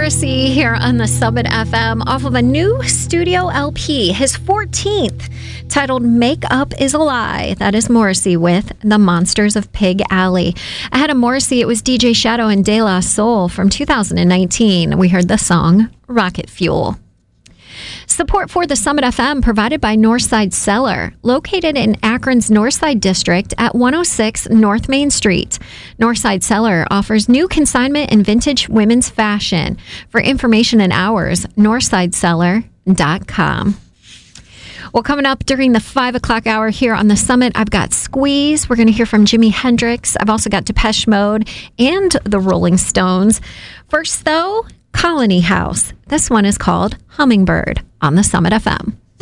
Morrissey here on the Summit FM off of a new studio LP, his 14th, titled Make Up Is a Lie. That is Morrissey with The Monsters of Pig Alley. Ahead of Morrissey, it was DJ Shadow and De La Soul from 2019. We heard the song Rocket Fuel. Support for the Summit FM provided by Northside Cellar, located in Akron's Northside District at 106 North Main Street. Northside Cellar offers new consignment and vintage women's fashion. For information and hours, northsidecellar.com. Well, coming up during the 5 o'clock hour here on the Summit, I've got Squeeze. We're going to hear from Jimi Hendrix. I've also got Depeche Mode and the Rolling Stones. First, though, Colony House. This one is called Hummingbird on the Summit FM.